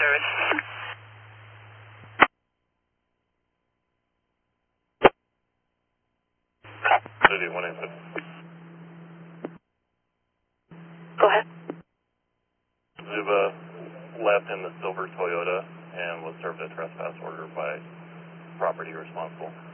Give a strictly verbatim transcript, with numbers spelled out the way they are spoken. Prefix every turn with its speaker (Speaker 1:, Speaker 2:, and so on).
Speaker 1: service.
Speaker 2: City one eight six.
Speaker 1: Go ahead.
Speaker 2: Zuba left in the silver Toyota and was served a trespass order by property responsible.